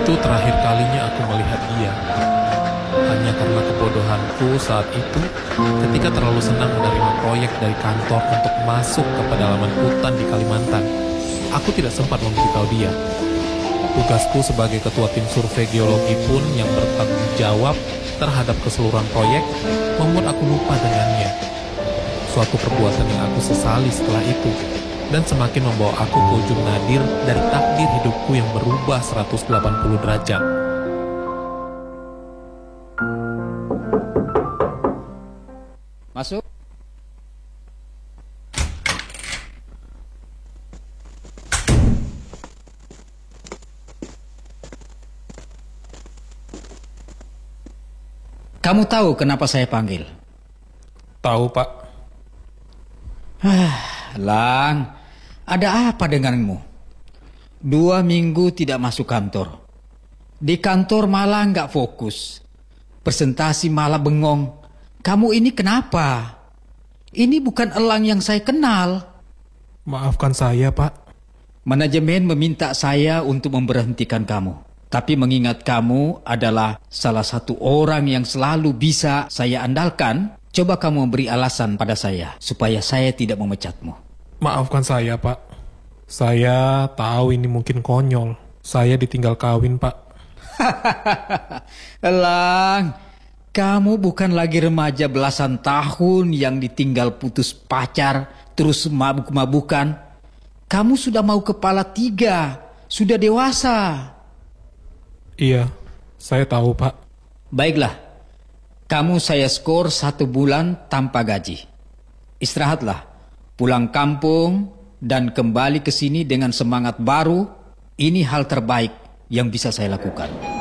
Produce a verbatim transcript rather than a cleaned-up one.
Itu terakhir kalinya aku melihat dia. Hanya karena kebodohanku saat itu, ketika terlalu senang menerima proyek dari kantor untuk masuk ke pedalaman hutan di Kalimantan, aku tidak sempat memberitahu dia. Tugasku sebagai ketua tim survei geologi pun yang bertanggung jawab terhadap keseluruhan proyek membuat aku lupa dengannya. Suatu perbuatan yang aku sesali setelah itu, dan semakin membawa aku ke ujung nadir dari takdir hidupku yang berubah seratus delapan puluh derajat. Masuk. Kamu tahu kenapa saya panggil? Tahu, Pak. Lang, ada apa denganmu? Dua minggu tidak masuk kantor. Di kantor malah nggak fokus. Presentasi malah bengong. Kamu ini kenapa? Ini bukan Elang yang saya kenal. Maafkan saya, Pak. Manajemen meminta saya untuk memberhentikan kamu. Tapi mengingat kamu adalah salah satu orang yang selalu bisa saya andalkan, coba kamu memberi alasan pada saya supaya saya tidak memecatmu. Maafkan saya, Pak. Saya tahu ini mungkin konyol. Saya ditinggal kawin, Pak. Elang, kamu bukan lagi remaja belasan tahun yang ditinggal putus pacar terus mabuk-mabukan. Kamu sudah mau kepala tiga, sudah dewasa. Iya, saya tahu, Pak. Baiklah, kamu saya skor satu bulan tanpa gaji. Istirahatlah, pulang kampung dan kembali ke sini dengan semangat baru. Ini hal terbaik yang bisa saya lakukan.